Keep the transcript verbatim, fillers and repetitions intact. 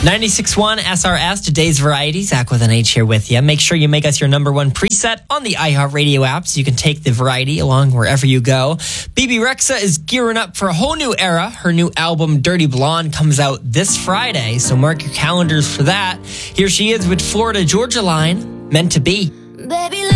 ninety-six point one S R S, today's variety. Zach with an H here with you. Make sure you make us your number one preset on the iHeartRadio app so you can take the variety along wherever you go. Bebe Rexha is gearing up for a whole new era. Her new album, Dirty Blonde, comes out this Friday, so mark your calendars for that. Here she is with Florida Georgia Line, Meant to Be. Baby,